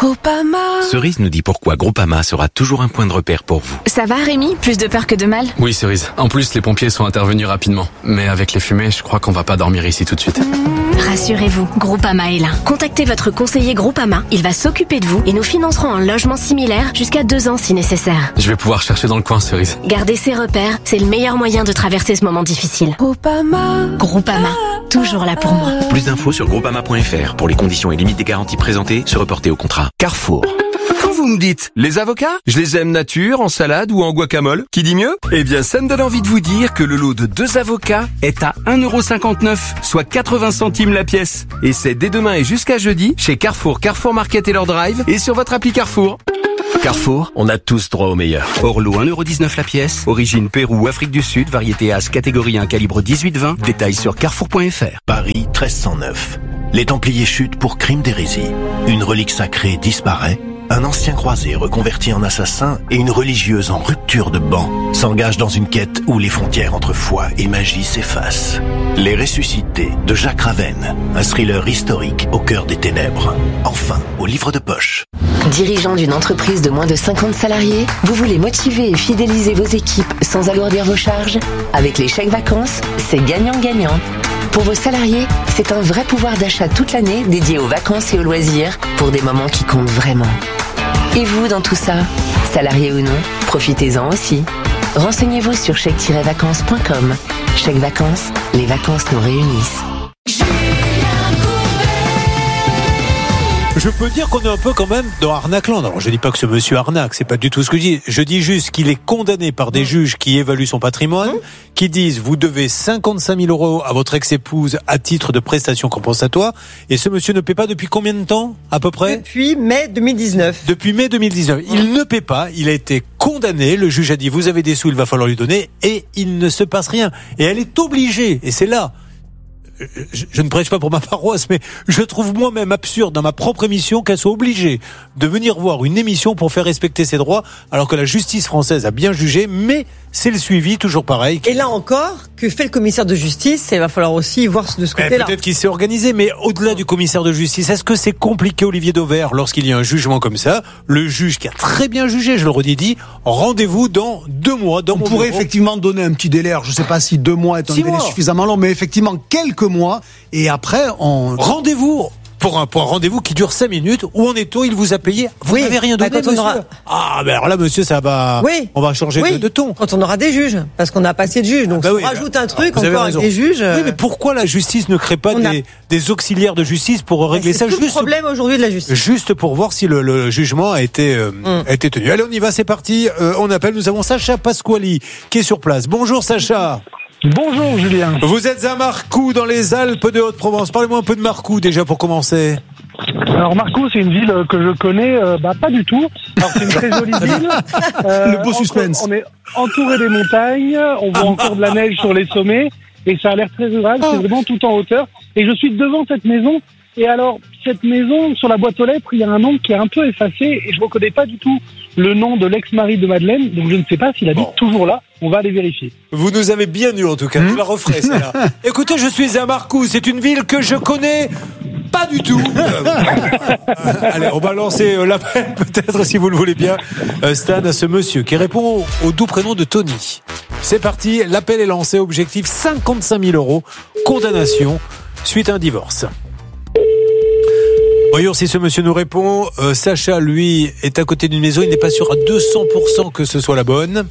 Groupama. Cerise nous dit pourquoi Groupama sera toujours un point de repère pour vous. Ça va Rémi? Plus de peur que de mal? Oui Cerise, en plus les pompiers sont intervenus rapidement. Mais avec les fumées, je crois qu'on va pas dormir ici tout de suite. Rassurez-vous, Groupama est là. Contactez votre conseiller Groupama, il va s'occuper de vous et nous financerons un logement similaire jusqu'à 2 ans si nécessaire. Je vais pouvoir chercher dans le coin Cerise. Garder ses repères, c'est le meilleur moyen de traverser ce moment difficile. Groupama, toujours là pour moi. Plus d'infos sur groupama.fr. Pour les conditions et limites des garanties présentées, se reporter au contrat. Carrefour. Quand vous me dites, les avocats, je les aime nature, en salade ou en guacamole, qui dit mieux? Eh bien, ça me donne envie de vous dire que le lot de 2 avocats est à 1,59€, soit 80 centimes la pièce. Et c'est dès demain et jusqu'à jeudi, chez Carrefour, Carrefour Market et leur drive, et sur votre appli Carrefour. Carrefour, on a tous droit au meilleur. Orlo, 1,19€ la pièce. Origine Pérou ou Afrique du Sud, variété As, catégorie 1, calibre 18-20. Détails sur carrefour.fr. Paris 1309. Les Templiers chutent pour crime d'hérésie. Une relique sacrée disparaît. Un ancien croisé reconverti en assassin et une religieuse en rupture de banc s'engagent dans une quête où les frontières entre foi et magie s'effacent. Les Ressuscités de Jacques Ravenne, un thriller historique au cœur des ténèbres. Enfin, au livre de poche. Dirigeant d'une entreprise de moins de 50 salariés, vous voulez motiver et fidéliser vos équipes sans alourdir vos charges? Avec les chèques vacances, c'est gagnant-gagnant. Pour vos salariés, c'est un vrai pouvoir d'achat toute l'année dédié aux vacances et aux loisirs pour des moments qui comptent vraiment. Et vous, dans tout ça, salarié ou non, profitez-en aussi. Renseignez-vous sur chèque-vacances.com. Chèque vacances, les vacances nous réunissent. Je peux dire qu'on est un peu quand même dans Arnaqueland. Alors je dis pas que ce monsieur arnaque, c'est pas du tout ce que je dis. Je dis juste qu'il est condamné par des juges qui évaluent son patrimoine, qui disent vous devez 55 000 € à votre ex-épouse à titre de prestation compensatoire. Et ce monsieur ne paie pas depuis combien de temps à peu près? Depuis mai 2019. Depuis mai 2019. Il ne paie pas, il a été condamné. Le juge a dit vous avez des sous, il va falloir lui donner. Et il ne se passe rien. Et elle est obligée, et c'est là... Je ne prêche pas pour ma paroisse, mais je trouve moi-même absurde dans ma propre émission qu'elle soit obligée de venir voir une émission pour faire respecter ses droits, alors que la justice française a bien jugé, mais c'est le suivi, toujours pareil. Et là encore, que fait le commissaire de justice? Il va falloir aussi voir de ce côté-là. Peut-être qu'il s'est organisé, mais au-delà du commissaire de justice, est-ce que c'est compliqué, Olivier Dauvert, lorsqu'il y a un jugement comme ça? Le juge qui a très bien jugé, je le redis, dit rendez-vous dans 2 mois. On pourrait effectivement donner un petit délai. Alors, je ne sais pas si 2 mois est un délai suffisamment long, mais effectivement quelques mois. Et après, on rendez-vous. Pour un rendez-vous qui dure 5 minutes, où en est-on? Il vous a payé? Vous n'avez rien donné, monsieur? Ah, ben alors là, monsieur, ça va. Oui. On va changer de ton. Quand on aura des juges, parce qu'on n'a pas assez de juges. Donc, si on rajoute un truc encore avec des juges. Oui, mais pourquoi la justice ne crée pas des auxiliaires de justice pour régler ça? C'est tout le problème aujourd'hui de la justice. Juste pour voir si le jugement a été tenu. Allez, on y va, c'est parti. On appelle. Nous avons Sacha Pasquali qui est sur place. Bonjour, Sacha. Bonjour Julien. Vous êtes à Marcoux dans les Alpes de Haute-Provence. Parlez-moi un peu de Marcoux déjà pour commencer. Alors Marcoux, c'est une ville que je connais pas du tout. Alors c'est une très jolie ville. Le beau suspense. On est entouré des montagnes, on voit encore de la neige sur les sommets et ça a l'air très rural, c'est vraiment tout en hauteur. Et je suis devant cette maison. Et alors, cette maison, sur la boîte aux lettres, il y a un nom qui est un peu effacé et je ne reconnais pas du tout le nom de l'ex-mari de Madeleine, donc je ne sais pas s'il habite toujours là. On va aller vérifier. Vous nous avez bien eu en tout cas, je la referai celle-là. Écoutez, je suis à Marcoux, c'est une ville que je connais pas du tout. Allez, on va lancer l'appel peut-être si vous le voulez bien, Stan, à ce monsieur qui répond au doux prénom de Tony. C'est parti, l'appel est lancé, objectif 55 000 €, condamnation suite à un divorce. Voyons si ce monsieur nous répond. Sacha, lui, est à côté d'une maison. Il n'est pas sûr à 200% que ce soit la bonne.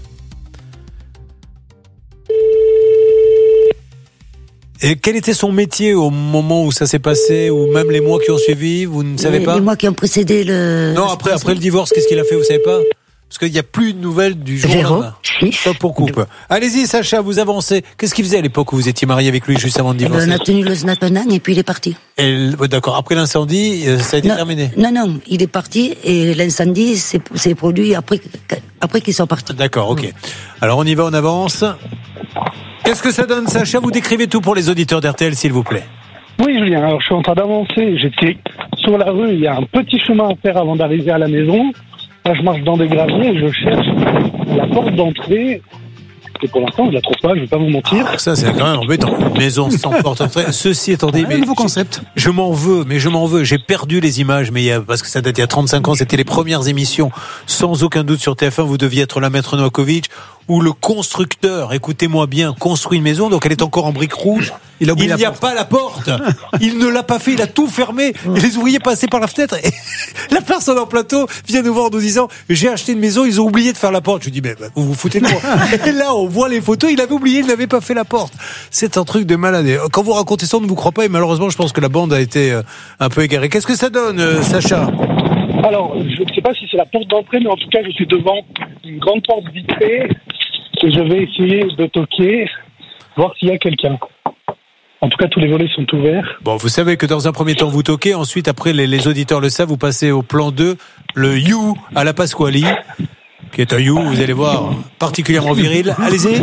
Et quel était son métier au moment où ça s'est passé, ou même les mois qui ont suivi? Vous ne savez pas? Les mois qui ont précédé le... Non, après le divorce, qu'est-ce qu'il a fait? Vous savez pas? Parce qu'il n'y a plus de nouvelles du jour au lendemain. Stop pour coupe. Allez-y, Sacha, vous avancez. Qu'est-ce qu'il faisait à l'époque où vous étiez marié avec lui juste avant de divorcer? On a tenu le snap-un et puis il est parti. D'accord. Après l'incendie, ça a été terminé? Non, il est parti et l'incendie s'est produit après qu'ils sont partis. D'accord, ok. Alors on y va, on avance. Qu'est-ce que ça donne, Sacha? Vous décrivez tout pour les auditeurs d'RTL, s'il vous plaît. Oui, Julien. Alors je suis en train d'avancer. J'étais sur la rue. Il y a un petit chemin à faire avant d'arriver à la maison. Là, je marche dans des graviers et je cherche la porte d'entrée et pour l'instant, je la trouve pas, je vais pas vous mentir. Ça, c'est quand même embêtant. Une maison sans porte-entrée. Ceci, attendez, mais. Nouveau concept. Je m'en veux. J'ai perdu les images, parce que ça date il y a 35 ans, c'était les premières émissions. Sans aucun doute sur TF1, vous deviez être là, Maître Novakovic, où le constructeur, écoutez-moi bien, construit une maison, donc elle est encore en briques rouges. Il n'y a pas la porte. Il ne l'a pas fait, il a tout fermé. Et les ouvriers passaient par la fenêtre. Et la personne en plateau vient nous voir en nous disant, j'ai acheté une maison, ils ont oublié de faire la porte. Je lui dis, mais vous vous foutez de moi. Et là, on voit les photos, il avait oublié, il n'avait pas fait la porte. C'est un truc de malade. Quand vous racontez ça, on ne vous croit pas, et malheureusement, je pense que la bande a été un peu égarée. Qu'est-ce que ça donne, Sacha? Alors, je ne sais pas si c'est la porte d'entrée, mais en tout cas, je suis devant une grande porte vitrée et je vais essayer de toquer, voir s'il y a quelqu'un. En tout cas, tous les volets sont ouverts. Bon, vous savez que dans un premier temps, vous toquez. Ensuite, après, les auditeurs le savent, vous passez au plan 2, le You à la Pasquali, qui est un You, vous allez voir, particulièrement viril. Allez-y.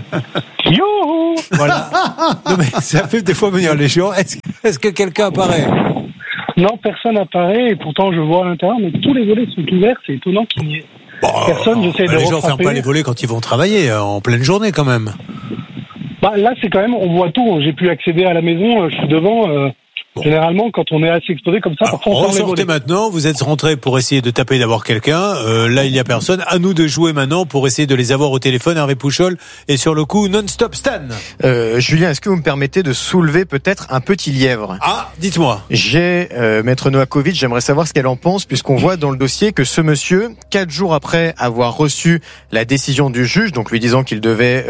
You. Voilà. Non, mais ça fait des fois venir les gens. Est-ce que quelqu'un apparaît? Non, personne apparaît, et pourtant, je vois à l'intérieur, mais tous les volets sont ouverts. C'est étonnant qu'il n'y ait personne. J'essaie de les gens ne ferment refrapper. pas les volets quand ils vont travailler, en pleine journée, quand même. Là, c'est quand même, on voit tout. J'ai pu accéder à la maison, je suis devant. Généralement, quand on est assez exposé comme ça, parfois on ferme les volets. Ressortez maintenant, vous êtes rentré pour essayer de taper d'avoir quelqu'un. Là, il n'y a personne. À nous de jouer maintenant pour essayer de les avoir au téléphone. Hervé Pouchol et sur le coup, non-stop Stan. Julien, est-ce que vous me permettez de soulever peut-être un petit lièvre? Ah, dites-moi. J'ai Maître Novakovic, j'aimerais savoir ce qu'elle en pense, puisqu'on voit dans le dossier que ce monsieur, 4 jours après avoir reçu la décision du juge, donc lui disant qu'il devait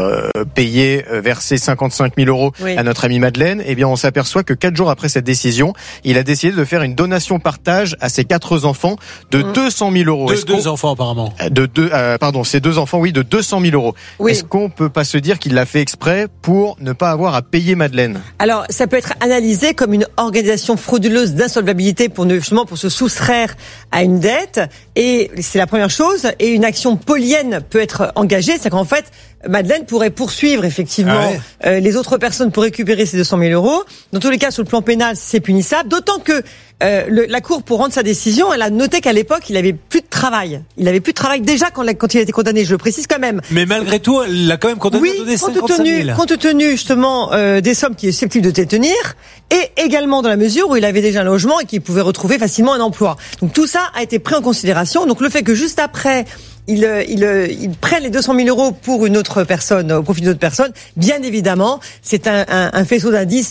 verser 55 000 euros à notre amie Madeleine, eh bien on s'aperçoit que 4 jours après cette décision, il a décidé de faire une donation partage à ses 4 enfants de 200 000 euros. Deux enfants apparemment. Ses 2 enfants, oui, de 200 000 euros. Oui. Est-ce qu'on peut pas se dire qu'il l'a fait exprès pour ne pas avoir à payer Madeleine? Alors, ça peut être analysé comme une organisation frauduleuse d'insolvabilité pour se soustraire à une dette. Et c'est la première chose. Et une action polienne peut être engagée. C'est qu'en fait, Madeleine pourrait poursuivre effectivement les autres personnes pour récupérer ces 200 000 euros. Dans tous les cas, sur le plan pénal, c'est punissable. D'autant que la Cour, pour rendre sa décision, elle a noté qu'à l'époque, il avait plus de travail. Il avait plus de travail déjà quand il a été condamné. Je le précise quand même. Mais malgré tout, elle l'a quand même condamné à donner 55 000. Compte tenu justement des sommes qui est susceptible de détenir, et également dans la mesure où il avait déjà un logement et qu'il pouvait retrouver facilement un emploi. Donc tout ça a été pris en considération. Donc le fait que juste après il prenne les 200 000 euros pour une autre personne, au profit d'une autre personne, bien évidemment, c'est un faisceau d'indices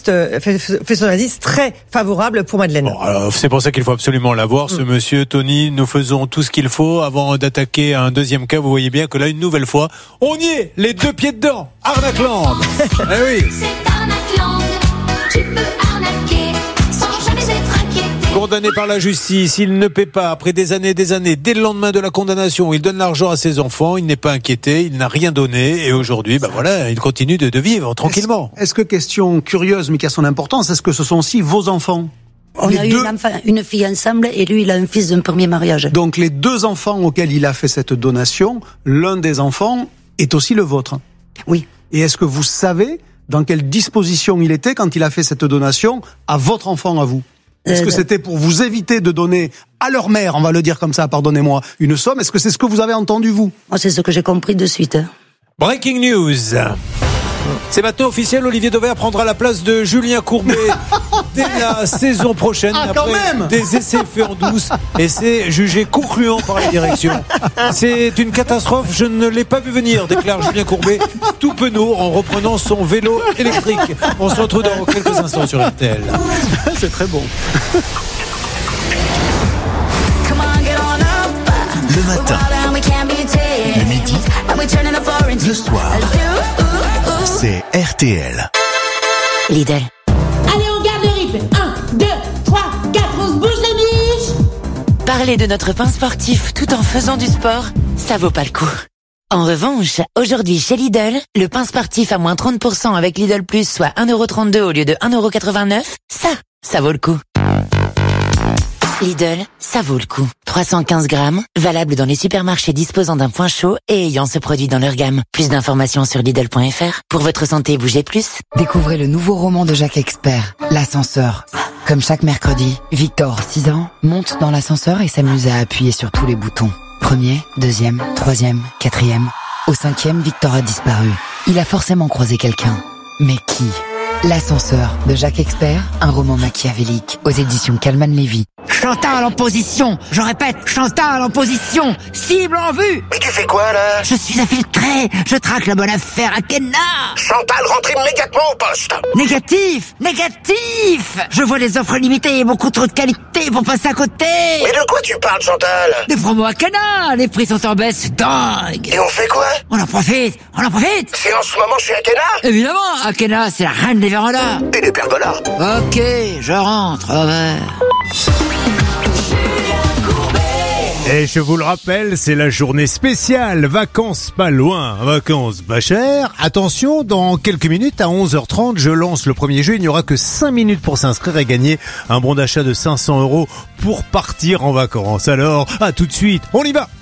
très favorable pour Madeleine. Bon, alors, c'est pour ça qu'il faut absolument l'avoir, ce monsieur. Tony, nous faisons tout ce qu'il faut avant d'attaquer un deuxième cas. Vous voyez bien que là, une nouvelle fois, on y est, les 2 pieds dedans. Arnacland. Eh oui. C'est Arnacland. Tu peux arnaquer sans jamais être inquiété. Condamné par la justice, il ne paie pas après des années, dès le lendemain de la condamnation, il donne l'argent à ses enfants, il n'est pas inquiété, il n'a rien donné, et aujourd'hui, il continue de vivre tranquillement. Est-ce que, question curieuse mais qui a son importance, est-ce que ce sont aussi vos enfants? On a eu une fille ensemble et lui, il a un fils d'un premier mariage. Donc les 2 enfants auxquels il a fait cette donation, l'un des enfants est aussi le vôtre? Oui. Et est-ce que vous savez dans quelle disposition il était quand il a fait cette donation à votre enfant, à vous? Est-ce que c'était pour vous éviter de donner à leur mère, on va le dire comme ça, pardonnez-moi, une somme? Est-ce que c'est ce que vous avez entendu, vous? Moi, c'est ce que j'ai compris de suite. Breaking news. C'est maintenant officiel, Olivier Dauvert prendra la place de Julien Courbet dès la saison prochaine, quand même des essais faits en douce, et c'est jugé concluant par la direction. C'est une catastrophe, je ne l'ai pas vu venir, déclare Julien Courbet, tout penaud en reprenant son vélo électrique. On se retrouve dans quelques instants sur RTL. C'est très bon. Le matin, le midi, le soir, c'est RTL. Lidl. Allez, on garde le rythme. 1, 2, 3, 4, on se bouge les biches. Parler de notre pain sportif tout en faisant du sport, ça vaut pas le coup. En revanche, aujourd'hui chez Lidl, le pain sportif à moins 30% avec Lidl Plus, soit 1,32€ au lieu de 1,89€, ça vaut le coup. Lidl, ça vaut le coup. 315 grammes, valable dans les supermarchés disposant d'un point chaud et ayant ce produit dans leur gamme. Plus d'informations sur Lidl.fr. Pour votre santé, bougez plus. Découvrez le nouveau roman de Jacques Expert, L'ascenseur. Comme chaque mercredi, Victor, 6 ans, monte dans l'ascenseur et s'amuse à appuyer sur tous les boutons. 1er, 2e, 3e, 4e. Au 5e, Victor a disparu. Il a forcément croisé quelqu'un. Mais qui ? L'ascenseur de Jacques Expert, un roman machiavélique aux éditions Calman Lévy. Chantal en position, je répète, Chantal en position, cible en vue. Mais tu fais quoi là? Je suis infiltré, je traque la bonne affaire à Kenna. Chantal, rentre immédiatement au poste. Négatif, négatif. Je vois les offres limitées et beaucoup trop de qualité pour passer à côté. Mais de quoi tu parles, Chantal? Des promos à Kenna, les prix sont en baisse, c'est dingue. Et on fait quoi? On en profite, on en profite. C'est en ce moment chez Akena? Évidemment, Akena, c'est la reine des vérandas. Et des pergolas. Ok, je rentre, au revoir. Et je vous le rappelle, c'est la journée spéciale vacances pas loin, vacances pas chères. Attention, dans quelques minutes, à 11h30, je lance le premier jeu. Il n'y aura que 5 minutes pour s'inscrire et gagner un bon d'achat de 500 € pour partir en vacances. Alors, à tout de suite, on y va!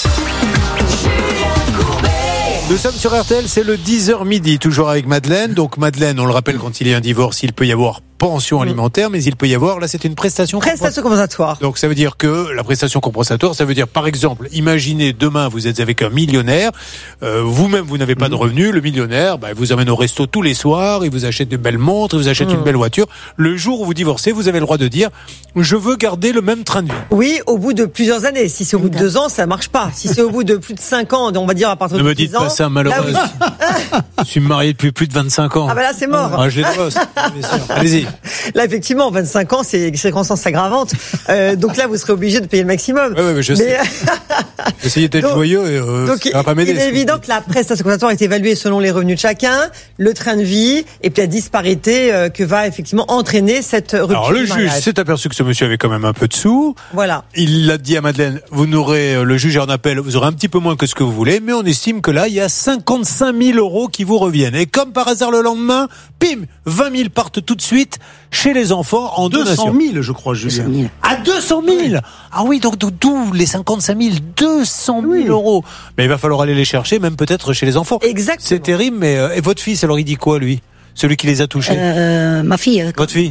Nous sommes sur RTL, c'est le 10h midi, toujours avec Madeleine. Donc Madeleine, on le rappelle, quand il y a un divorce, il peut y avoir pension alimentaire, mais il peut y avoir, là c'est une prestation compensatoire. Donc ça veut dire que la prestation compensatoire, ça veut dire par exemple, imaginez demain vous êtes avec un millionnaire, vous-même vous n'avez pas de revenus, le millionnaire il vous amène au resto tous les soirs, il vous achète de belles montres, il vous achète une belle voiture. Le jour où vous divorcez, vous avez le droit de dire je veux garder le même train de vie. Oui, au bout de plusieurs années. Si c'est au bout de 2 ans, ça marche pas. Si c'est au bout de plus de 5 ans, on va dire à partir de 10 ans. Ne me dites pas ça, malheureusement. Je suis marié depuis plus de 25 ans. Ah là c'est mort. Ah, je les bosse, bien sûr. Allez-y. Là, effectivement, 25 ans, c'est circonstance aggravante. Donc là, vous serez obligé de payer le maximum. Oui, je sais. Essayez d'être joyeux et ça va pas m'aider. Il est évident que la prestation compensatoire est évaluée selon les revenus de chacun, le train de vie et puis la disparité que va effectivement entraîner cette rupture. Alors le du juge mariage. s'est aperçu que ce monsieur avait quand même un peu de sous. Voilà. Il l'a dit à Madeleine, vous n'aurez, le juge en appel, vous aurez un petit peu moins que ce que vous voulez, mais on estime que là, il y a 55 000 € qui vous reviennent. Et comme par hasard le lendemain, pim, 20 000 partent tout de suite chez les enfants en 200 donation. 000, je crois, Julien. 200 000. À 200 000 oui. Ah oui, donc d'où les 55 000, 200 000 €. Mais il va falloir aller les chercher, même peut-être chez les enfants. Exactement. C'est terrible, mais et votre fils, alors il dit quoi, lui? Celui qui les a touchés? Ma fille. Votre fille?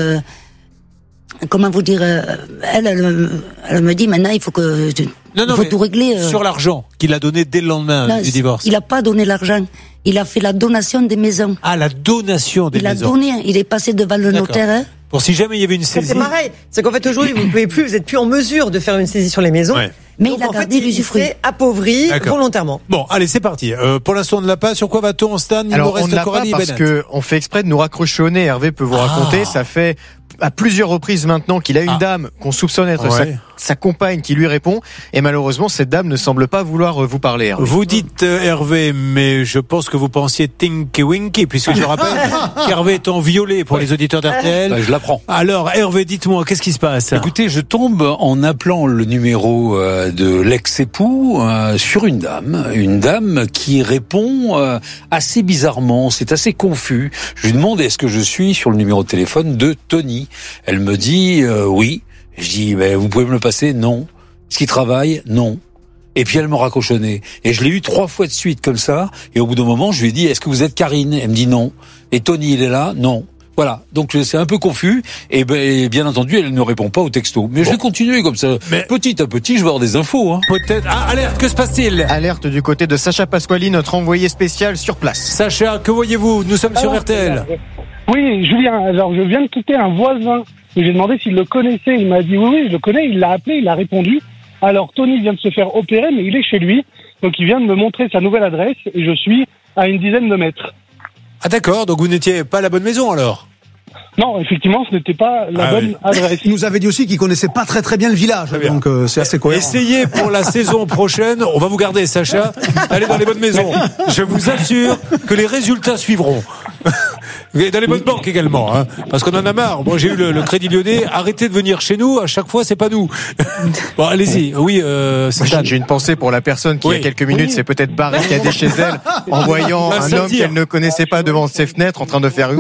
Comment vous dire, elle me dit maintenant il faut que il faut tout régler. Sur l'argent qu'il a donné dès le lendemain du divorce. Il n'a pas donné l'argent. Il a fait la donation des maisons. Ah, la donation des maisons. Il a donné. Il est passé devant le notaire. Hein. Pour si jamais il y avait une saisie. C'est pareil. C'est qu'en fait aujourd'hui vous pouvez plus, vous êtes plus en mesure de faire une saisie sur les maisons. Ouais. Mais donc, il a gardé l'usufruit. Il s'est appauvri volontairement. Bon, allez, c'est parti. Pour l'instant, on ne l'a pas. Sur quoi va-t-on, Stan? Alors, on ne l'a pas parce qu'on fait exprès de nous raccrochonner. Hervé peut vous raconter. Ça fait à plusieurs reprises maintenant qu'il a une dame qu'on soupçonne être sa compagne qui lui répond. Et malheureusement, cette dame ne semble pas vouloir vous parler, Hervé. Vous dites Hervé, mais je pense que vous pensiez Tinky Winky, puisque je rappelle qu'Hervé est en violet pour les auditeurs d'RTL. Je l'apprends. Alors, Hervé, dites-moi, qu'est-ce qui se passe? Écoutez, je tombe en appelant le numéro de l'ex-époux sur une dame qui répond assez bizarrement, c'est assez confus. Je lui demande est-ce que je suis sur le numéro de téléphone de Tony. Elle me dit oui. Je dis vous pouvez me le passer? Non. Est-ce qu'il travaille? Non. Et puis elle me raccrochonnait. Et je l'ai eu 3 fois de suite comme ça. Et au bout d'un moment, je lui ai dit est-ce que vous êtes Karine? Elle me dit non. Et Tony, il est là? Non. Voilà, donc c'est un peu confus et bien entendu elle ne répond pas au texto. Mais je vais continuer comme ça. Petit à petit, je vais avoir des infos. Hein. Peut-être. Ah, alerte, que se passe-t-il? Alerte du côté de Sacha Pasquali, notre envoyé spécial sur place. Sacha, que voyez-vous? Nous sommes sur RTL. Oui, Julien, alors je viens de quitter un voisin. J'ai demandé s'il le connaissait. Il m'a dit oui, je le connais. Il l'a appelé, il a répondu. Alors Tony vient de se faire opérer, mais il est chez lui. Donc il vient de me montrer sa nouvelle adresse et je suis à une dizaine de mètres. Ah d'accord, donc vous n'étiez pas à la bonne maison alors? Non, effectivement, ce n'était pas la bonne adresse. Il nous avait dit aussi qu'il connaissait pas très bien le village, donc c'est assez cohérent. Essayez pour la saison prochaine, on va vous garder Sacha, allez dans les bonnes maisons. Je vous assure que les résultats suivront. Et dans les bonnes banques également, hein, parce qu'on en a marre. Moi j'ai eu le Crédit Lyonnais, arrêtez de venir chez nous, à chaque fois c'est pas nous. Bon allez-y, oui, j'ai une pensée pour la personne qui il y a quelques minutes s'est peut-être barricadée chez elle en voyant un homme qu'elle ne connaissait pas devant ses fenêtres en train de faire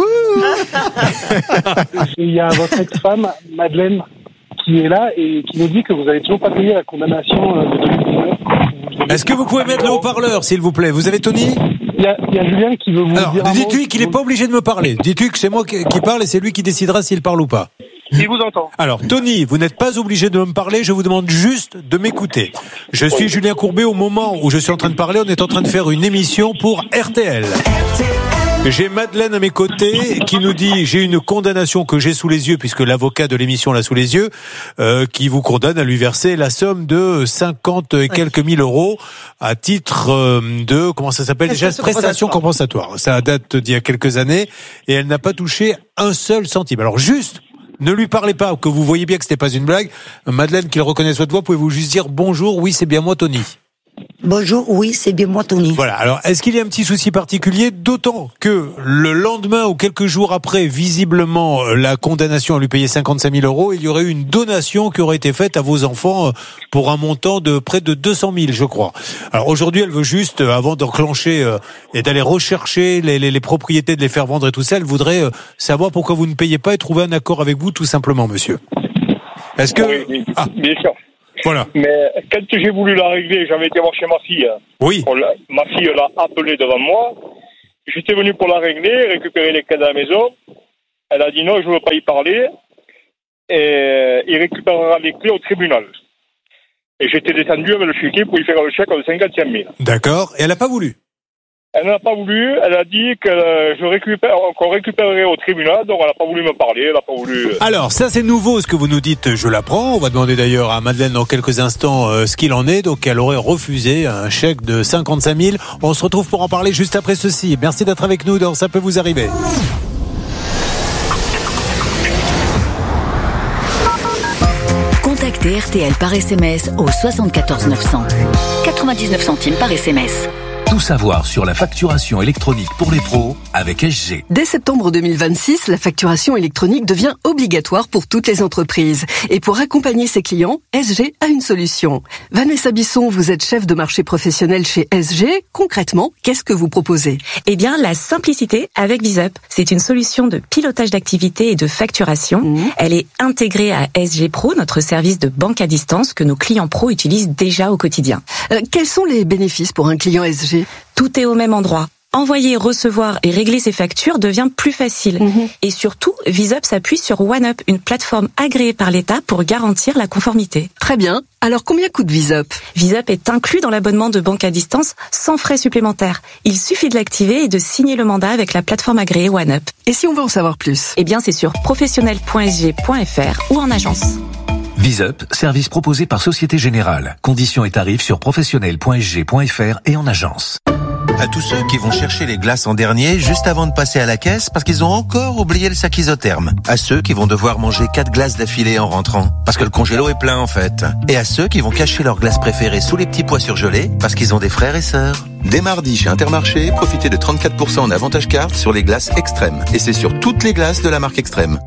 Il y a votre ex-femme, Madeleine, qui est là et qui nous dit que vous n'avez toujours pas payé la condamnation de 2019. Est-ce que vous pouvez mettre le haut-parleur, s'il vous plaît? Vous avez Tony? Il y a Julien qui veut vous dire. Dites-lui qu'il n'est pas obligé de me parler. Dites-lui que c'est moi qui parle et c'est lui qui décidera s'il parle ou pas. Il vous entend. Alors, Tony, vous n'êtes pas obligé de me parler, je vous demande juste de m'écouter. Je suis Julien Courbet, au moment où je suis en train de parler, on est en train de faire une émission pour RTL. J'ai Madeleine à mes côtés qui nous dit, j'ai une condamnation que j'ai sous les yeux, puisque l'avocat de l'émission l'a sous les yeux, qui vous condamne à lui verser la somme de 50 et quelques mille euros à titre de, comment ça s'appelle déjà, prestation compensatoire. Ça date d'il y a quelques années et elle n'a pas touché un seul centime. Alors juste, ne lui parlez pas, que vous voyez bien que c'était pas une blague. Madeleine, qu'il reconnaisse votre voix, pouvez-vous juste dire bonjour, oui c'est bien moi Tony. Bonjour, oui, c'est bien moi, Tony. Voilà. Alors, est-ce qu'il y a un petit souci particulier, d'autant que le lendemain ou quelques jours après, visiblement, la condamnation à lui payer 55 000 euros, il y aurait eu une donation qui aurait été faite à vos enfants pour un montant de près de 200 000, je crois. Alors aujourd'hui, elle veut juste, avant d'enclencher et d'aller rechercher les propriétés, de les faire vendre et tout ça, elle voudrait savoir pourquoi vous ne payez pas et trouver un accord avec vous, tout simplement, monsieur. Est-ce que... Oui, bien sûr. Voilà. Mais quand j'ai voulu la régler, j'avais été voir chez ma fille. Oui. Ma fille l'a appelée devant moi. J'étais venu pour la régler, récupérer les clés de la maison. Elle a dit non, je ne veux pas y parler. Et il récupérera les clés au tribunal. Et j'étais descendu avec le chéquier pour lui faire le chèque de 55 000. D'accord. Et elle n'a pas voulu? Elle n'a pas voulu, elle a dit qu'on récupérerait au tribunal, donc elle n'a pas voulu me parler, elle n'a pas voulu... Alors, ça c'est nouveau ce que vous nous dites, je l'apprends. On va demander d'ailleurs à Madeleine dans quelques instants ce qu'il en est. Donc elle aurait refusé un chèque de 55 000. On se retrouve pour en parler juste après ceci. Merci d'être avec nous dans Ça peut vous arriver. Contactez RTL par SMS au 74 900. 99 centimes par SMS. Tout savoir sur la facturation électronique pour les pros avec SG. Dès septembre 2026, la facturation électronique devient obligatoire pour toutes les entreprises. Et pour accompagner ses clients, SG a une solution. Vanessa Bisson, vous êtes chef de marché professionnel chez SG. Concrètement, qu'est-ce que vous proposez? Eh bien, la simplicité avec VisUp. C'est une solution de pilotage d'activité et de facturation. Elle est intégrée à SG Pro, notre service de banque à distance que nos clients pros utilisent déjà au quotidien. Quels sont les bénéfices pour un client SG? Tout est au même endroit. Envoyer, recevoir et régler ses factures devient plus facile. Et surtout, VisUp s'appuie sur OneUp, une plateforme agréée par l'État pour garantir la conformité. Très bien. Alors combien coûte VisUp? VisUp est inclus dans l'abonnement de banque à distance sans frais supplémentaires. Il suffit de l'activer et de signer le mandat avec la plateforme agréée OneUp. Et si on veut en savoir plus? Eh bien, c'est sur professionnel.sg.fr ou en agence. VisUp, service proposé par Société Générale. Conditions et tarifs sur professionnel.sg.fr et en agence. À tous ceux qui vont chercher les glaces en dernier juste avant de passer à la caisse parce qu'ils ont encore oublié le sac isotherme. À ceux qui vont devoir manger 4 glaces d'affilée en rentrant parce que le congélo est plein en fait. Et à ceux qui vont cacher leurs glaces préférées sous les petits pois surgelés parce qu'ils ont des frères et sœurs. Dès mardi chez Intermarché, profitez de 34% en avantage carte sur les glaces Extrême. Et c'est sur toutes les glaces de la marque Extrême.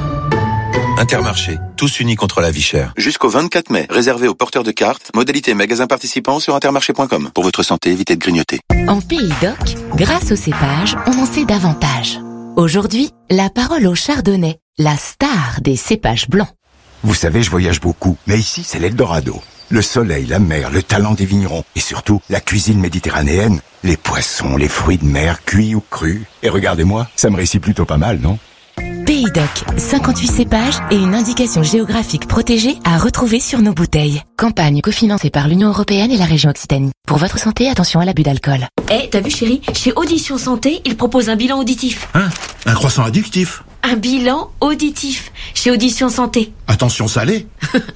Intermarché, tous unis contre la vie chère. Jusqu'au 24 mai, réservé aux porteurs de cartes, modalité magasin participant sur intermarché.com. Pour votre santé, évitez de grignoter. En Pays d'Oc, grâce au cépage, on en sait davantage. Aujourd'hui, la parole au chardonnay, la star des cépages blancs. Vous savez, je voyage beaucoup, mais ici, c'est l'Eldorado. Le soleil, la mer, le talent des vignerons, et surtout, la cuisine méditerranéenne, les poissons, les fruits de mer, cuits ou crus. Et regardez-moi, ça me réussit plutôt pas mal, non ? Pays d'Oc, 58 cépages et une indication géographique protégée à retrouver sur nos bouteilles. Campagne cofinancée par l'Union Européenne et la région Occitanie. Pour votre santé, attention à l'abus d'alcool. T'as vu chérie, chez Audition Santé, ils proposent un bilan auditif. Hein? Un croissant addictif? Un bilan auditif, chez Audition Santé. Attention salé?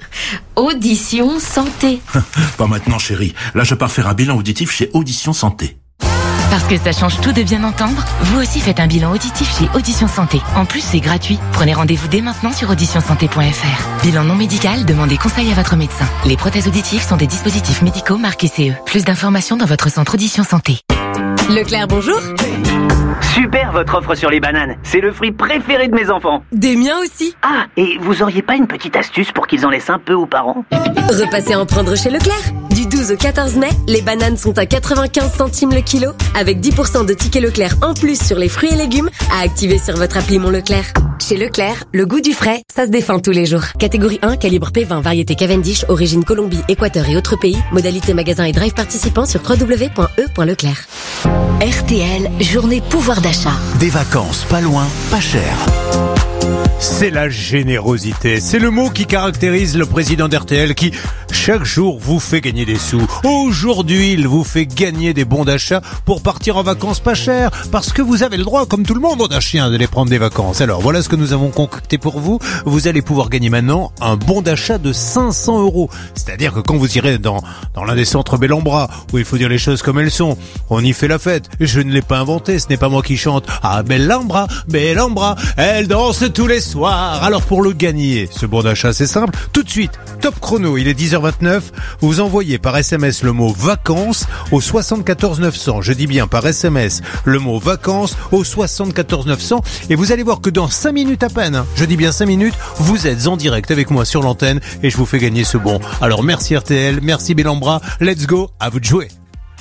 Audition Santé. Pas maintenant chérie, là je pars faire un bilan auditif chez Audition Santé. Parce que ça change tout de bien entendre, vous aussi faites un bilan auditif chez Audition Santé. En plus, c'est gratuit. Prenez rendez-vous dès maintenant sur auditionsanté.fr. Bilan non médical, demandez conseil à votre médecin. Les prothèses auditives sont des dispositifs médicaux marqués CE. Plus d'informations dans votre centre Audition Santé. Leclerc, bonjour. Super votre offre sur les bananes. C'est le fruit préféré de mes enfants. Des miens aussi. Ah, et vous auriez pas une petite astuce pour qu'ils en laissent un peu aux parents? Repassez en prendre chez Leclerc. Du 12 au 14 mai, les bananes sont à 95 centimes le kilo, avec 10% de tickets Leclerc en plus sur les fruits et légumes à activer sur votre appli Mon Leclerc. Chez Leclerc, le goût du frais, ça se défend tous les jours. Catégorie 1, calibre P20, variété Cavendish, origine Colombie, Équateur et autres pays. Modalité magasin et drive participant sur www.e.leclerc. RTL, journée pouvoir d'achat. Des vacances pas loin, pas cher. C'est la générosité. C'est le mot qui caractérise le président d'RTL qui, chaque jour, vous fait gagner des sous. Aujourd'hui, il vous fait gagner des bons d'achat pour partir en vacances pas cher. Parce que vous avez le droit, comme tout le monde, d'un chien, d'aller prendre des vacances. Alors, voilà ce que nous avons concocté pour vous. Vous allez pouvoir gagner maintenant un bon d'achat de 500 €. C'est-à-dire que quand vous irez dans l'un des centres Bellambra, où il faut dire les choses comme elles sont, on y fait la fête. Je ne l'ai pas inventé, ce n'est pas moi qui chante. Ah, Bellambra, Bellambra, elle danse tous les soirs. Alors pour le gagner, ce bon d'achat, c'est simple. Tout de suite, top chrono, il est 10h29. Vous envoyez par SMS le mot vacances au 74 900. Je dis bien par SMS le mot vacances au 74 900. Et vous allez voir que dans 5 minutes à peine, je dis bien 5 minutes, vous êtes en direct avec moi sur l'antenne et je vous fais gagner ce bon. Alors merci RTL, merci Bellambra. Let's go, à vous de jouer.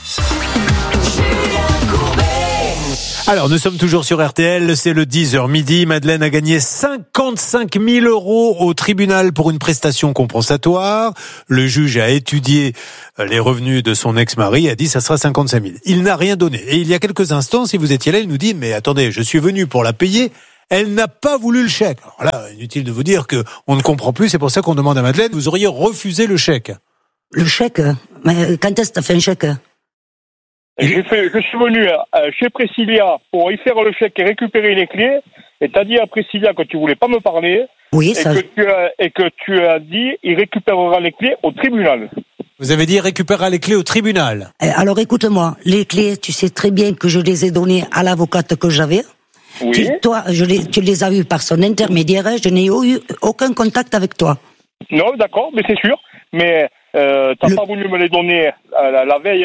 Alors, nous sommes toujours sur RTL, c'est le 10h midi. Madeleine a gagné 55 000 € au tribunal pour une prestation compensatoire. Le juge a étudié les revenus de son ex-mari et a dit ça sera 55 000. Il n'a rien donné. Et il y a quelques instants, si vous étiez là, il nous dit mais attendez, je suis venu pour la payer. Elle n'a pas voulu le chèque. Alors là, inutile de vous dire que on ne comprend plus. C'est pour ça qu'on demande à Madeleine, vous auriez refusé le chèque. Le chèque? Mais quand est-ce que t'as fait un chèque? Je suis venu chez Priscilla pour y faire le chèque et récupérer les clés. Et t'as dit à Priscilla que tu voulais pas me parler. Oui, et ça. Que tu as dit il récupérera les clés au tribunal. Vous avez dit il récupérera les clés au tribunal. Alors écoute-moi, les clés, tu sais très bien que je les ai données à l'avocate que j'avais. Oui. Toi, tu les as eues par son intermédiaire. Je n'ai eu aucun contact avec toi. Non, d'accord, mais c'est sûr. Mais t'as pas voulu me les donner la veille,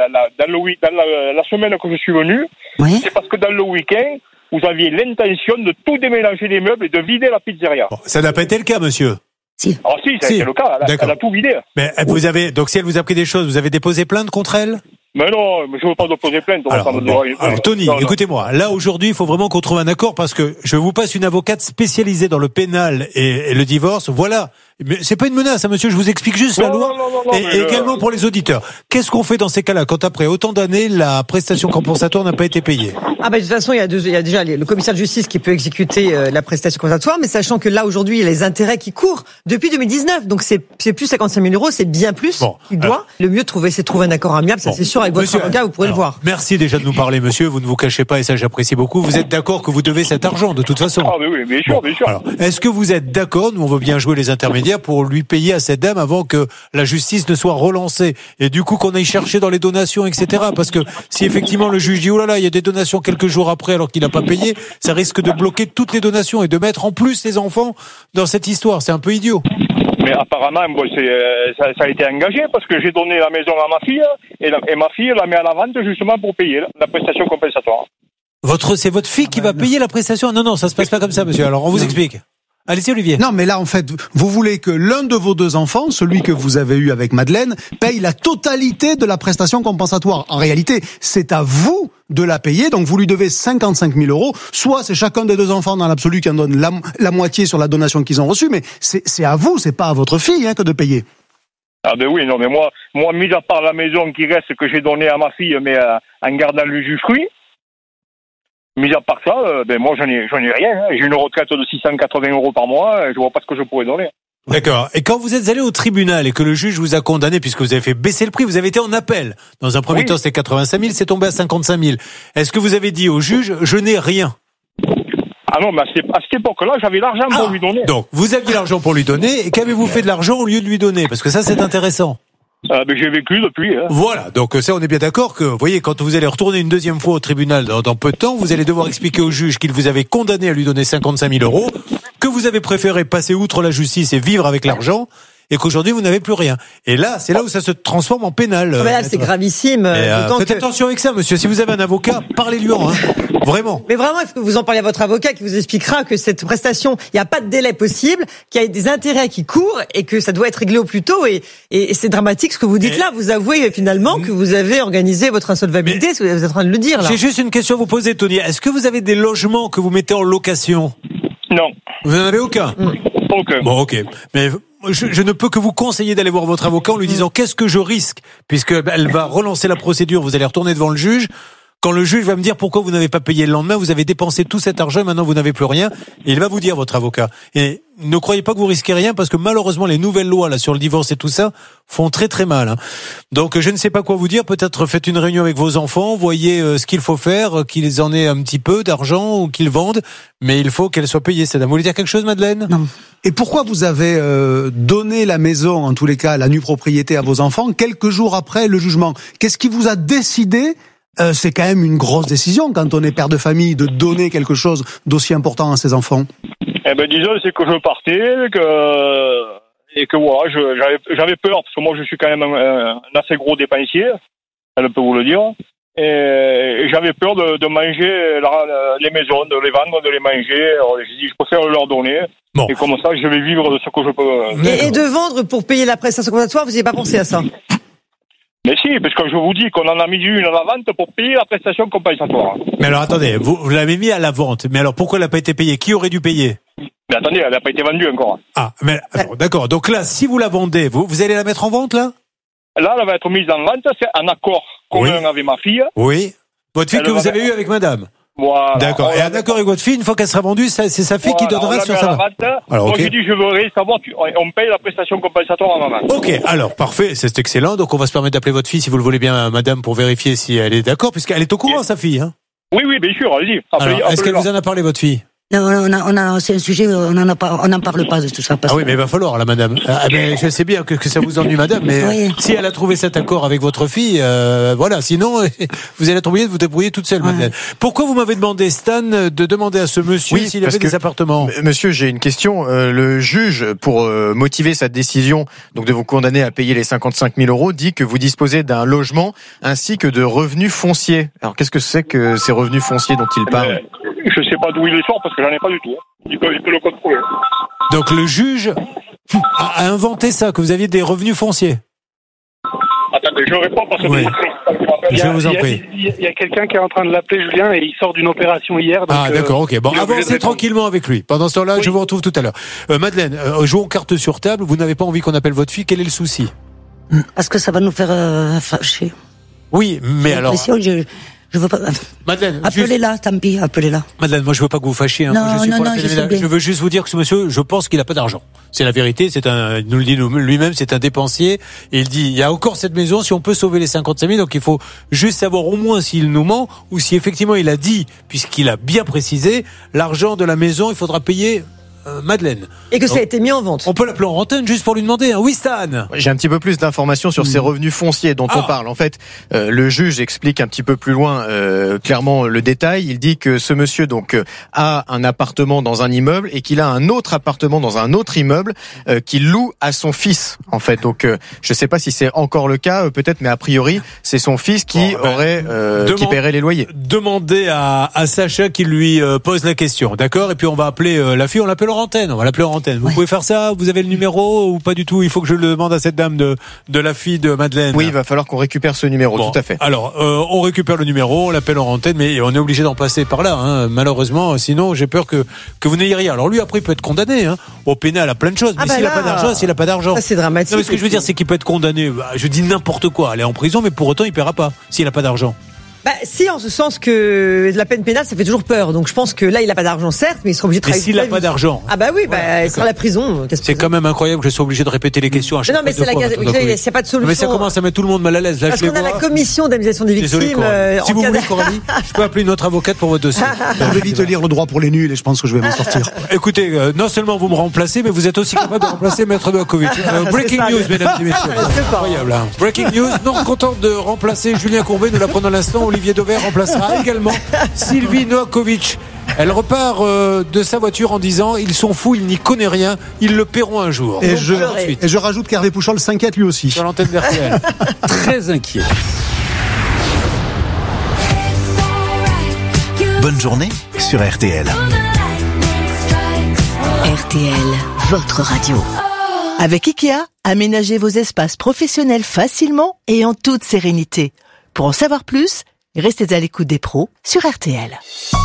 dans la semaine que je suis venu. Oui. C'est parce que dans le week-end, vous aviez l'intention de tout déménager les meubles et de vider la pizzeria. Bon, ça n'a pas été le cas, monsieur. Si. Ah si, c'est le cas. Elle a tout vidé. Mais vous avez, donc si elle vous a pris des choses, vous avez déposé plainte contre elle? Mais non, je ne veux pas déposer plainte. Alors Tony, écoutez-moi. Là, aujourd'hui, il faut vraiment qu'on trouve un accord parce que je vous passe une avocate spécialisée dans le pénal et le divorce. Voilà. Mais c'est pas une menace, hein, monsieur. Je vous explique juste la loi. Et également pour les auditeurs. Qu'est-ce qu'on fait dans ces cas-là quand après autant d'années, la prestation compensatoire n'a pas été payée? Ah de toute façon, il y a déjà le commissaire de justice qui peut exécuter la prestation compensatoire, mais sachant que là, aujourd'hui, il y a les intérêts qui courent depuis 2019. Donc c'est plus 55 000 €, c'est bien plus qu'il doit. Le mieux, c'est de trouver un accord amiable, ça c'est sûr. Avec votre avocat, vous pourrez le voir. Merci déjà de nous parler, monsieur. Vous ne vous cachez pas et ça, j'apprécie beaucoup. Vous êtes d'accord que vous devez cet argent, de toute façon? Ah, mais oui, bien sûr, bien sûr. Alors, est-ce que vous êtes d'accord? Nous, on veut bien jouer les intermédiaires pour lui payer à cette dame avant que la justice ne soit relancée. Et du coup, qu'on aille chercher dans les donations, etc. Parce que si effectivement le juge dit, oh là là, il y a des donations quelques jours après alors qu'il n'a pas payé, ça risque de bloquer toutes les donations et de mettre en plus les enfants dans cette histoire. C'est un peu idiot. Mais apparemment, ça a été engagé parce que j'ai donné la maison à ma fille et ma fille la met à la vente justement pour payer la prestation compensatoire. C'est votre fille qui va payer la prestation? Non, ça se passe pas comme ça, monsieur. Alors, on vous explique. Allez-y, Olivier. Non, mais là, en fait, vous voulez que l'un de vos deux enfants, celui que vous avez eu avec Madeleine, paye la totalité de la prestation compensatoire. En réalité, c'est à vous de la payer, donc vous lui devez 55 000 €. Soit c'est chacun des deux enfants dans l'absolu qui en donne la moitié sur la donation qu'ils ont reçue, mais c'est à vous, c'est pas à votre fille que de payer. Ah ben oui, non, mais moi, mis à part la maison qui reste que j'ai donnée à ma fille, mais en gardant le usufruit, mis à part ça, moi j'en ai rien. J'ai une retraite de 680 € par mois, je vois pas ce que je pourrais donner. D'accord. Et quand vous êtes allé au tribunal et que le juge vous a condamné, puisque vous avez fait baisser le prix, vous avez été en appel. Dans un premier temps, c'était 85 000, c'est tombé à 55 000. Est-ce que vous avez dit au juge, je n'ai rien? Ah non, mais à cette époque-là, j'avais l'argent pour lui donner. Donc, vous aviez l'argent pour lui donner, et qu'avez-vous fait de l'argent au lieu de lui donner? Parce que ça, c'est intéressant. J'ai vécu depuis. Voilà, donc ça on est bien d'accord que, vous voyez, quand vous allez retourner une deuxième fois au tribunal dans peu de temps, vous allez devoir expliquer au juge qu'il vous avait condamné à lui donner 55 000 €, que vous avez préféré passer outre la justice et vivre avec l'argent, et qu'aujourd'hui vous n'avez plus rien. Et là, c'est là où ça se transforme en pénal. Là, c'est gravissime. Faites attention avec ça, monsieur. Si vous avez un avocat, parlez-lui en. Vraiment. Mais vraiment, est-ce que vous en parlez à votre avocat qui vous expliquera que cette prestation, il n'y a pas de délai possible, qu'il y a des intérêts qui courent et que ça doit être réglé au plus tôt et c'est dramatique ce que vous dites là. Vous avouez finalement que vous avez organisé votre insolvabilité, vous êtes en train de le dire là. J'ai juste une question à vous poser, Tony. Est-ce que vous avez des logements que vous mettez en location? Non. Vous n'en avez aucun? Aucun. Bon, ok. Mais je ne peux que vous conseiller d'aller voir votre avocat en lui disant qu'est-ce que je risque, puisque elle va relancer la procédure, vous allez retourner devant le juge. Quand le juge va me dire pourquoi vous n'avez pas payé le lendemain, vous avez dépensé tout cet argent et maintenant vous n'avez plus rien, et il va vous dire, votre avocat. Et ne croyez pas que vous risquez rien, parce que malheureusement les nouvelles lois là sur le divorce et tout ça font très très mal. Donc je ne sais pas quoi vous dire, peut-être faites une réunion avec vos enfants, voyez ce qu'il faut faire, qu'ils en aient un petit peu d'argent ou qu'ils vendent, mais il faut qu'elle soit payée. Ça vous voulez dire quelque chose, Madeleine? Non. Et pourquoi vous avez donné la maison, en tous les cas la nue propriété à vos enfants, quelques jours après le jugement? Qu'est-ce qui vous a décidé? C'est quand même une grosse décision quand on est père de famille de donner quelque chose d'aussi important à ses enfants. Eh ben disons, c'est que je partais, et que voilà, j'avais peur, parce que moi je suis quand même un assez gros dépensier, elle peut vous le dire, et j'avais peur de manger les maisons, de les vendre, de les manger. Alors j'ai dit, je préfère leur donner, et comme ça je vais vivre de ce que je peux. Et de vendre pour payer la prestation compensatoire, vous n'y avez pas pensé à ça? Mais si, parce que je vous dis qu'on en a mis une à la vente pour payer la prestation compensatoire. Mais alors attendez, vous l'avez mis à la vente, mais alors pourquoi elle n'a pas été payée? Qui aurait dû payer? Mais attendez, elle n'a pas été vendue encore. Ah, mais alors, d'accord, donc là, si vous la vendez, vous allez la mettre en vente là? Là, elle va être mise en vente, c'est un accord commun avec ma fille. Oui. Votre fille que vous avez eue avec madame? Voilà. D'accord. Et un accord avec votre fille, une fois qu'elle sera vendue, c'est sa fille qui donnera sur sa vente. Alors, moi, j'ai dit, je voudrais savoir, on paye la prestation compensatoire à maman. Ok, alors, parfait, c'est excellent. Donc, on va se permettre d'appeler votre fille, si vous le voulez bien, madame, pour vérifier si elle est d'accord, puisqu'elle est au courant, sa fille, hein? Oui, bien sûr, allez-y. Alors, est-ce qu'elle vous en a parlé, votre fille? Non, c'est un sujet, on n'en parle pas de tout ça. Ah oui, mais il va falloir, là, madame. Mais je sais bien que ça vous ennuie, madame, mais oui. Si elle a trouvé cet accord avec votre fille, voilà, sinon, vous allez être obligé de vous débrouiller toute seule, Madeleine. Pourquoi vous m'avez demandé, Stan, de demander à ce monsieur s'il avait des appartements? Monsieur, j'ai une question. Le juge, pour motiver sa décision, donc de vous condamner à payer les 55 000 euros, dit que vous disposez d'un logement ainsi que de revenus fonciers. Alors, qu'est-ce que c'est que ces revenus fonciers dont il parle? Je sais pas d'où il les sort parce que j'en ai pas du tout. Il peut le contrôler. Donc le juge a inventé ça, que vous aviez des revenus fonciers. Attendez, je réponds parce que... Oui. Je vous en prie. Il y a quelqu'un qui est en train de l'appeler, Julien, et il sort d'une opération hier. Donc, d'accord, ok. Bon, avancez tranquillement avec lui. Pendant ce temps-là, je vous retrouve tout à l'heure. Madeleine, jouons carte sur table. Vous n'avez pas envie qu'on appelle votre fille. Quel est le souci? Parce que ça va nous faire fâcher. Oui, mais alors... Je veux pas. Madeleine, appelez-la, tant pis, appelez-la. Madeleine, moi je veux pas que vous fâchiez. Hein. Non, je veux juste vous dire que ce monsieur, je pense qu'il a pas d'argent. C'est la vérité. Il nous le dit lui-même, c'est un dépensier. Et il dit, il y a encore cette maison, si on peut sauver les 55 000, donc il faut juste savoir au moins s'il nous ment ou si effectivement il a dit, puisqu'il a bien précisé, l'argent de la maison, il faudra payer. Madeleine. Et que ça a été mis en vente. On peut l'appeler en antenne juste pour lui demander. Oui, Stan. J'ai un petit peu plus d'informations sur ces revenus fonciers dont on parle. En fait, le juge explique un petit peu plus loin clairement le détail. Il dit que ce monsieur donc a un appartement dans un immeuble et qu'il a un autre appartement dans un autre immeuble qu'il loue à son fils. En fait, donc je sais pas si c'est encore le cas, peut-être, mais a priori c'est son fils qui aurait qui paierait les loyers. Demandez à Sacha qui lui pose la question, d'accord? Et puis on va appeler la fille. On l'appelle en antenne. On va l'appeler en antenne. Vous pouvez faire ça? Vous avez le numéro ou pas du tout? Il faut que je le demande à cette dame de la fille de Madeleine. Oui, il va falloir qu'on récupère ce numéro, tout à fait. Alors, on récupère le numéro, on l'appelle en antenne, mais on est obligé d'en passer par là, hein, malheureusement. Sinon, j'ai peur que vous n'ayez rien. Alors lui, après, il peut être condamné, hein, au pénal à plein de choses. Mais s'il n'a pas d'argent, s'il n'a pas d'argent. Ça, c'est dramatique. Non, mais ce que je veux dire, c'est qu'il peut être condamné. Je dis n'importe quoi. Aller en prison, mais pour autant, il paiera pas s'il n'a pas d'argent. Si, en ce sens que la peine pénale, ça fait toujours peur. Donc je pense que là, il n'a pas d'argent, certes, mais il sera obligé de travailler. Mais s'il n'a pas d'argent. Ah bah oui, il sera à la prison. C'est quand même incroyable que je sois obligé de répéter les questions à chaque fois. Non, mais c'est la gaz. Il n'y a pas de solution. Mais ça commence à mettre tout le monde mal à l'aise. Là, parce qu'on a la commission d'indemnisation des victimes. Désolé, si vous voulez, Coralie, je peux appeler une autre avocate pour votre dossier. Je vais vite lire le droit pour les nuls et je pense que je vais m'en sortir. Écoutez, non seulement vous me remplacez, mais vous êtes aussi capable de remplacer Maître Novakovic. Breaking news, mesdames et messieurs. C'est incroyable. Breaking news. Non content de remplacer Julien Courbet, nous l'apprenons à l'instant. Olivier Dauvert remplacera également Sylvie Novakovic. Elle repart de sa voiture en disant ils sont fous, ils n'y connaissent rien, ils le paieront un jour. Et je rajoute qu'Hervé Pouchol s'inquiète lui aussi. Sur l'antenne d'RTL. Très inquiet. Bonne journée sur RTL. RTL, votre radio. Avec IKEA, aménagez vos espaces professionnels facilement et en toute sérénité. Pour en savoir plus, restez à l'écoute des pros sur RTL.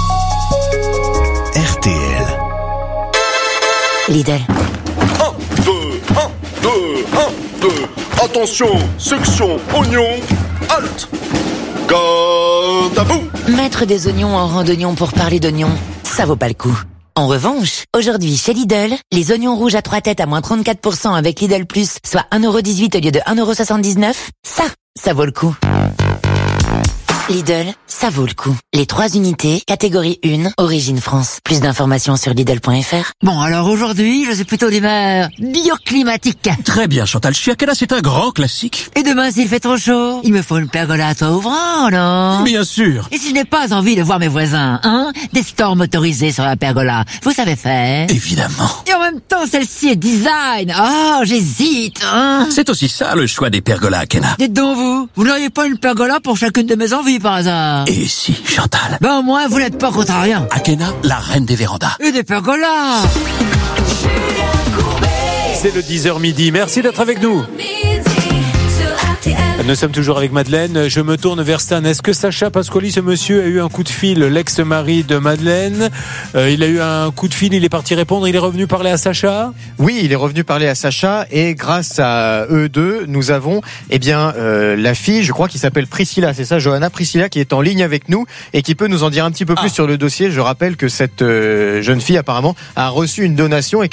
RTL. Lidl. 1, 2, 1, 2, 1, 2. Attention, section oignon, halte. Gare. taboum. Mettre des oignons en rang d'oignons pour parler d'oignons, ça vaut pas le coup. En revanche, aujourd'hui chez Lidl, les oignons rouges à 3 têtes à moins 34% avec Lidl Plus, soit 1,18€ au lieu de 1,79€, ça vaut le coup. Lidl, ça vaut le coup. Les 3 unités, catégorie 1, origine France. Plus d'informations sur Lidl.fr. Bon, alors aujourd'hui, je suis plutôt d'humeur bioclimatique. Très bien, Chantal. Chez Akela, c'est un grand classique. Et demain, s'il fait trop chaud, il me faut une pergola à toit ouvrant, non? Bien sûr. Et si je n'ai pas envie de voir mes voisins, des stores motorisés sur la pergola, vous savez faire? Évidemment. Et en même temps, celle-ci est design. Oh, j'hésite, C'est aussi ça, le choix des pergolas Akela. Dites donc vous n'auriez pas une pergola pour chacune de mes envies, par hasard? Et si, Chantal. Ben, au moins, vous n'êtes pas contre rien. Akela, la reine des vérandas. Et des pergolas. C'est le 10h midi. Merci d'être avec nous. Nous sommes toujours avec Madeleine. Je me tourne vers Stan. Est-ce que Sacha Pasquali, ce monsieur, a eu un coup de fil, l'ex-mari de Madeleine? Il a eu un coup de fil, il est parti répondre, il est revenu parler à Sacha? Oui, il est revenu parler à Sacha et grâce à eux deux, nous avons la fille, je crois, qui s'appelle Priscilla, c'est ça, Johanna Priscilla, qui est en ligne avec nous et qui peut nous en dire un petit peu plus sur le dossier. Je rappelle que cette jeune fille apparemment a reçu une donation et